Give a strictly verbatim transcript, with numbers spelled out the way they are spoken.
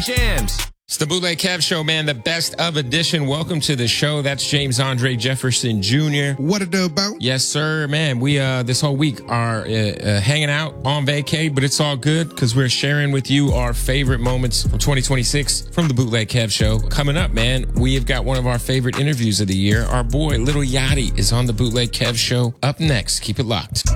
Jams. It's the Bootleg Kev Show, man. The best of edition. Welcome to the show. That's James Andre Jefferson Junior What it do about? Yes, sir, man. We uh this whole week are uh, uh, hanging out on vacay, but it's all good because we're sharing with you our favorite moments from twenty twenty-six from the Bootleg Kev Show. Coming up, man, we have got one of our favorite interviews of the year. Our boy Lil Yachty is on the Bootleg Kev Show. Up next, keep it locked.